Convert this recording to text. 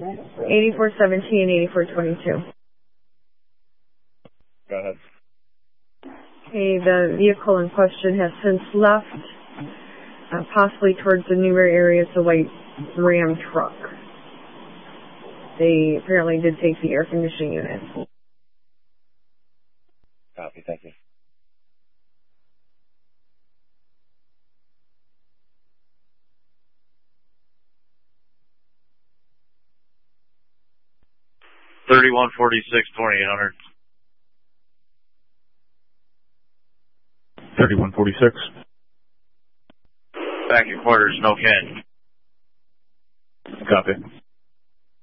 8417, 8422. Go ahead. Okay, the vehicle in question has since left, possibly towards the Newberry area. It's a white Ram truck. They apparently did take the air conditioning unit. Copy, thank you. $3146, 2800. 3146. Back in quarters, no can. Copy.